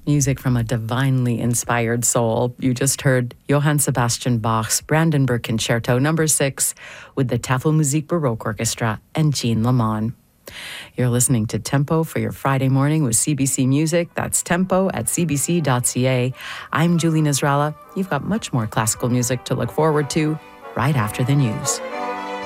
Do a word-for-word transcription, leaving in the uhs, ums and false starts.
Music from a divinely inspired soul. You just heard Johann Sebastian Bach's Brandenburg Concerto number six with the Tafelmusik Baroque Orchestra and Jean Lamont. You're listening to Tempo for your Friday morning with C B C Music. That's tempo at c b c dot c a. I'm Julie Nasrallah. You've got much more classical music to look forward to right after the news.